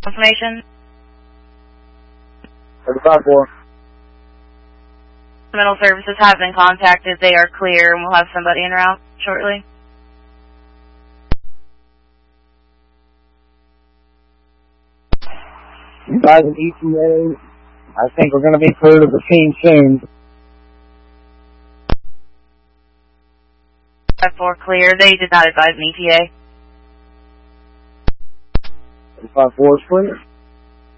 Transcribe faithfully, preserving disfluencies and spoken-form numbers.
Information. thirty-five four. Mental services have been contacted. They are clear, and we'll have somebody en route shortly. Guys in E T A, I think we're going to be clear to the scene soon. five four clear. They did not advise an E T A. thirty-five four is clear.